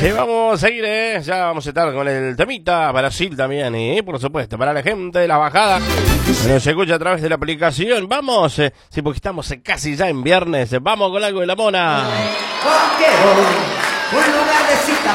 Sí, vamos a seguir, ya vamos a estar con el temita, Brasil también, y por supuesto, para la gente de la bajada, que nos escucha a través de la aplicación, vamos, sí, porque estamos casi ya en viernes, vamos con algo de la mona. Quiero un lugar de cita